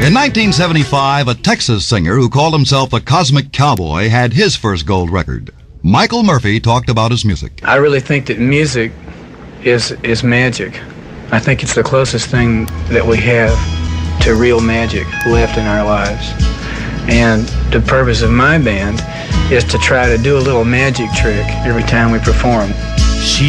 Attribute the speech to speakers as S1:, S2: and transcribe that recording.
S1: In 1975, a Texas singer who called himself the Cosmic Cowboy had his first gold record. Michael Murphy talked about his music.
S2: I really think that music is magic. I think it's the closest thing that we have to real magic left in our lives. And the purpose of my band is to try to do a little magic trick every time we perform.